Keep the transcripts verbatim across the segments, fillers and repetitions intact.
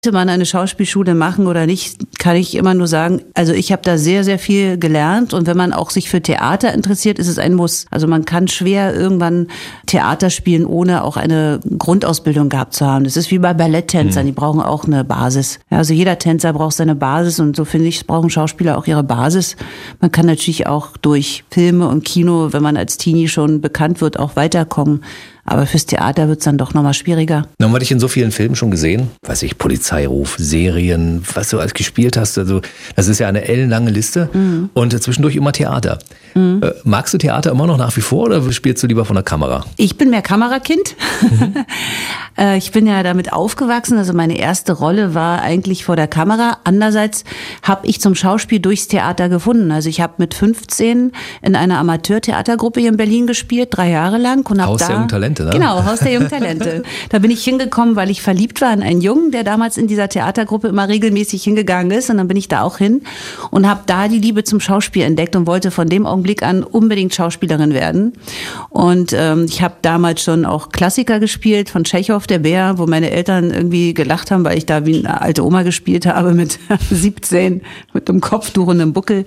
man eine Schauspielschule machen oder nicht, kann ich immer nur sagen, also ich habe da sehr, sehr viel gelernt und wenn man auch sich für Theater interessiert, ist es ein Muss. Also man kann schwer irgendwann Theater spielen, ohne auch eine Grundausbildung gehabt zu haben. Das ist wie bei Balletttänzern, die brauchen auch eine Basis. Ja, also jeder Tänzer braucht seine Basis und so finde ich, brauchen Schauspieler auch ihre Basis. Man kann natürlich auch durch Filme und Kino, wenn man als Teenie schon bekannt wird, auch weiterkommen. Aber fürs Theater wird's dann doch nochmal schwieriger. Nun haben wir dich in so vielen Filmen schon gesehen. Weiß ich, Polizeiruf, Serien, was du alles gespielt hast. Also das ist ja eine ellenlange Liste. Mhm. Und zwischendurch immer Theater. Mhm. Äh, magst du Theater immer noch nach wie vor oder spielst du lieber von der Kamera? Ich bin mehr Kamerakind. Mhm. äh, ich bin ja damit aufgewachsen. Also meine erste Rolle war eigentlich vor der Kamera. Andererseits habe ich zum Schauspiel durchs Theater gefunden. Also ich habe mit fünfzehn in einer Amateurtheatergruppe hier in Berlin gespielt, drei Jahre lang. Und Haus da, der jungen Talente. Ne? Genau, Haus der jungen Talente. Da bin ich hingekommen, weil ich verliebt war in einen Jungen, der damals in dieser Theatergruppe immer regelmäßig hingegangen ist. Und dann bin ich da auch hin und habe da die Liebe zum Schauspiel entdeckt und wollte von dem Augenblick an unbedingt Schauspielerin werden. Und ähm, ich habe damals schon auch Klassiker gespielt, von Tschechow, der Bär, wo meine Eltern irgendwie gelacht haben, weil ich da wie eine alte Oma gespielt habe mit siebzehn, mit einem Kopftuch und einem Buckel.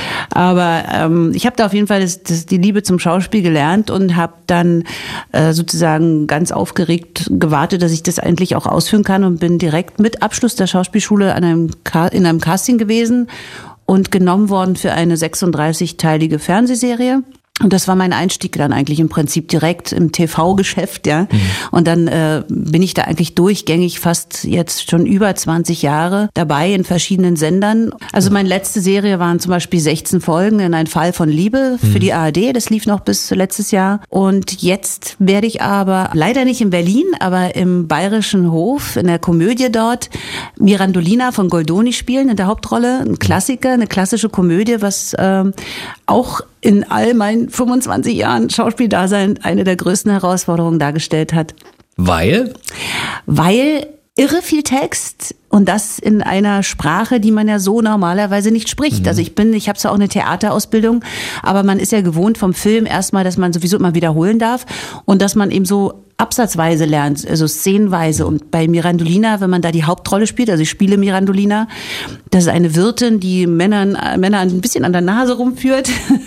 Aber ähm, ich habe da auf jeden Fall das, das, die Liebe zum Schauspiel gelernt und habe dann äh, sozusagen ganz aufgeregt gewartet, dass ich das endlich auch ausführen kann und bin direkt mit Abschluss der Schauspielschule an einem in einem Casting gewesen und genommen worden für eine sechsunddreißig-teilige Fernsehserie. Und das war mein Einstieg dann eigentlich im Prinzip direkt im T V-Geschäft, ja. Mhm. Und dann äh, bin ich da eigentlich durchgängig fast jetzt schon über zwanzig Jahre dabei in verschiedenen Sendern. Also meine letzte Serie waren zum Beispiel sechzehn Folgen in Ein Fall von Liebe für mhm. die A R D. Das lief noch bis letztes Jahr. Und jetzt werde ich aber leider nicht in Berlin, aber im Bayerischen Hof in der Komödie dort Mirandolina von Goldoni spielen in der Hauptrolle. Ein Klassiker, eine klassische Komödie, was ähm, auch in all meinen fünfundzwanzig Jahren Schauspieldasein eine der größten Herausforderungen dargestellt hat. Weil? Weil irre viel Text und das in einer Sprache, die man ja so normalerweise nicht spricht. Mhm. Also ich bin, ich habe zwar auch eine Theaterausbildung, aber man ist ja gewohnt vom Film erstmal, dass man sowieso immer wiederholen darf und dass man eben so absatzweise lernt, also szenenweise. Und bei Mirandolina, wenn man da die Hauptrolle spielt, also ich spiele Mirandolina, das ist eine Wirtin, die Männern, Männer ein bisschen an der Nase rumführt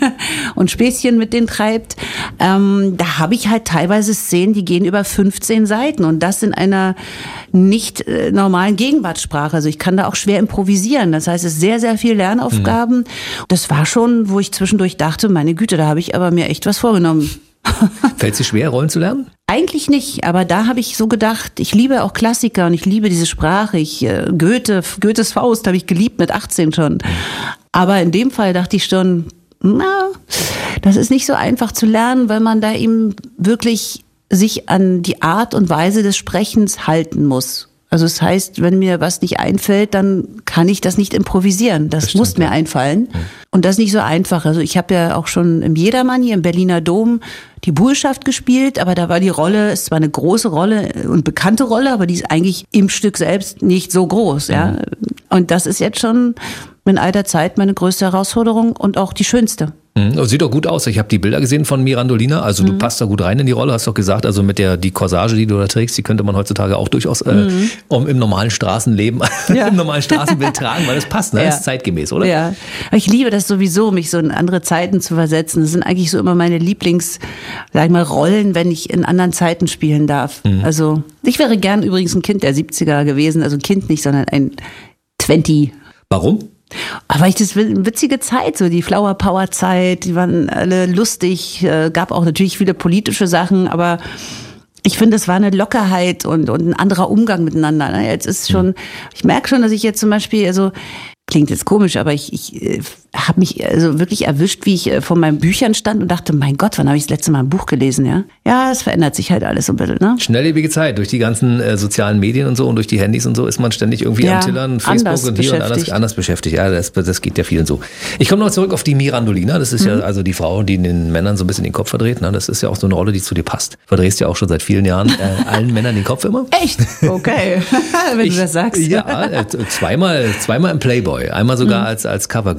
und Späßchen mit denen treibt. Ähm, da habe ich halt teilweise Szenen, die gehen über fünfzehn Seiten und das in einer nicht äh, normalen Gegenwartssprache. Also ich kann da auch schwer improvisieren. Das heißt, es ist sehr, sehr viel Lernaufgaben. Mhm. Das war schon, wo ich zwischendurch dachte, meine Güte, da habe ich aber mir echt was vorgenommen. Fällt es dir schwer, Rollen zu lernen? Eigentlich nicht, aber da habe ich so gedacht, ich liebe auch Klassiker und ich liebe diese Sprache. Ich äh, Goethe, Goethes Faust habe ich geliebt mit achtzehn schon. Aber in dem Fall dachte ich schon, na, das ist nicht so einfach zu lernen, weil man da eben wirklich sich an die Art und Weise des Sprechens halten muss. Also es heißt, wenn mir was nicht einfällt, dann kann ich das nicht improvisieren. Das, das muss stimmt, mir ja. einfallen. Ja. Und das ist nicht so einfach. Also ich habe ja auch schon im Jedermann hier im Berliner Dom die Burschaft gespielt, aber da war die Rolle, es war eine große Rolle und bekannte Rolle, aber die ist eigentlich im Stück selbst nicht so groß. Ja. Mhm. Und das ist jetzt schon in alter Zeit meine größte Herausforderung und auch die schönste. Mhm. Sieht doch gut aus. Ich habe die Bilder gesehen von Mirandolina. Also du mhm. passt da gut rein in die Rolle, hast doch gesagt. Also mit der die Corsage, die du da trägst, die könnte man heutzutage auch durchaus äh, mhm. um, im normalen Straßenleben, ja. im normalen Straßenbild tragen, weil das passt, ne? Ja. Das ist zeitgemäß, oder? Ja. Ich liebe das sowieso, mich so in andere Zeiten zu versetzen. Das sind eigentlich so immer meine Lieblings, sag ich mal, Rollen, wenn ich in anderen Zeiten spielen darf. Mhm. Also ich wäre gern übrigens ein Kind der siebziger gewesen. Also ein Kind nicht, sondern ein zwanzig. Warum? Aber ich das eine witzige Zeit, so die Flower Power Zeit, die waren alle lustig, äh, gab auch natürlich viele politische Sachen, aber ich finde, es war eine Lockerheit und, und ein anderer Umgang miteinander. Ne? Jetzt ist schon, ich merke schon, dass ich jetzt zum Beispiel, also klingt jetzt komisch, aber ich, ich äh, habe mich also wirklich erwischt, wie ich äh, vor meinen Büchern stand und dachte, mein Gott, wann habe ich das letzte Mal ein Buch gelesen? Ja, ja, es verändert sich halt alles so ein bisschen. Ne? Schnelllebige Zeit, durch die ganzen äh, sozialen Medien und so und durch die Handys und so ist man ständig irgendwie ja, am Tillern, Facebook und hier und anders, anders beschäftigt. Ja, das, das geht ja vielen so. Ich komme noch zurück auf die Mirandolina. Das ist mhm. ja also die Frau, die den Männern so ein bisschen den Kopf verdreht. Ne? Das ist ja auch so eine Rolle, die zu dir passt. Verdrehst ja auch schon seit vielen Jahren äh, allen Männern den Kopf immer. Echt? Okay, wenn ich, du das sagst. Ja, äh, zweimal, zweimal im Playboy. Einmal sogar mhm. als, als Covergirl. Ne?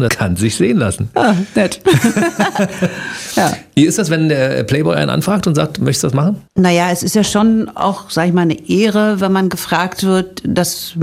das kann sich sehen lassen. Ah, nett. Ja. Wie ist das, wenn der Playboy einen anfragt und sagt, möchtest du das machen? Naja, es ist ja schon auch, sag ich mal, eine Ehre, wenn man gefragt wird, das